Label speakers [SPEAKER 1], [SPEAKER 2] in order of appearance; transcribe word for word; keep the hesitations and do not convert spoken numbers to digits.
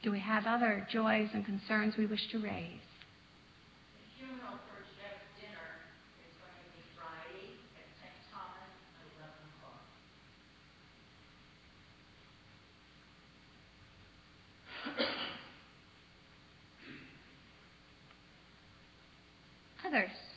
[SPEAKER 1] Do we have other joys and concerns we wish to raise?
[SPEAKER 2] The funeral for Jeff's dinner is going to be Friday at Saint Thomas at eleven o'clock.
[SPEAKER 1] Others?